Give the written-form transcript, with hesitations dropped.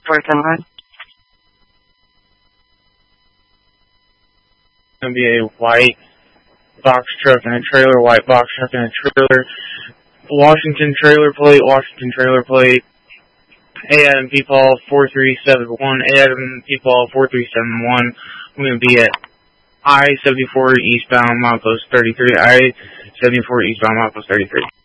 410. It's going to be a white box truck and a trailer, white box truck and a trailer, Washington trailer plate, Adam P-Paul 4371, Adam P-Paul 4371. I'm going to be at I-74 eastbound, milepost 33, I-74 eastbound, milepost 33.